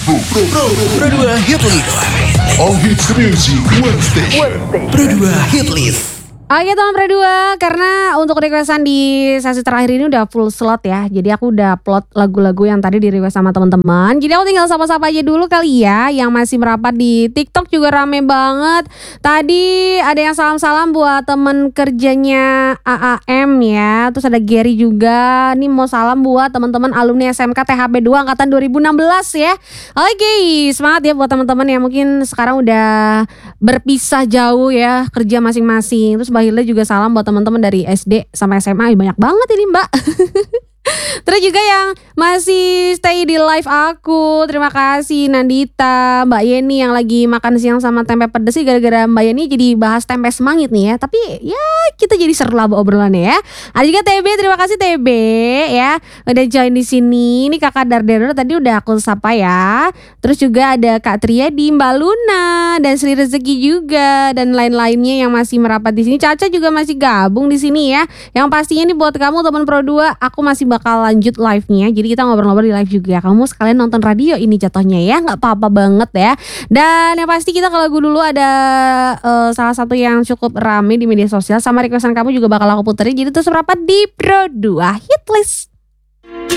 Pro 2 Hit List. All hits music Wednesday. Pro 2 Hit List. Oke teman Pro 2, karena untuk requestan di sesi terakhir ini udah full slot ya. Jadi aku udah plot lagu-lagu yang tadi di request sama teman-teman. Jadi aku tinggal sapa-sapa aja dulu kali ya. Yang masih merapat di TikTok juga rame banget. Tadi ada yang salam-salam buat temen kerjanya AAM ya. Terus ada Gary juga. Nih mau salam buat teman-teman alumni SMK THP 2 angkatan 2016 ya. Oke, semangat ya buat teman-teman yang mungkin sekarang udah berpisah jauh ya, kerja masing-masing. Terus Mbak Hilda juga salam buat teman-teman dari SD sampai SMA. Banyak banget ini Mbak. Terus juga yang masih stay di live aku, terima kasih Nandita, Mbak Yeni yang lagi makan siang sama tempe pedes sih, gara-gara Mbak Yeni jadi bahas tempe semangit nih ya. Tapi ya kita jadi seru lah obrolannya ya. Ada juga TB, terima kasih TB ya udah join di sini. Ini Kakak Dardero tadi udah aku sapa ya. Terus juga ada Kak Triadi, Mbak Luna dan Sri Rezeki juga dan lain-lainnya yang masih merapat di sini. Caca juga masih gabung di sini ya. Yang pastinya nih buat kamu teman Pro 2, aku masih bakal lanjut live-nya. Jadi kita ngobrol-ngobrol di live juga. Kamu sekalian nonton radio ini jatuhnya ya, nggak apa-apa banget ya. Dan yang pasti kita ke lagu dulu ada salah satu yang cukup rame di media sosial sama requestan kamu juga bakal aku puterin. Jadi terus merapat di Pro 2 Hit List.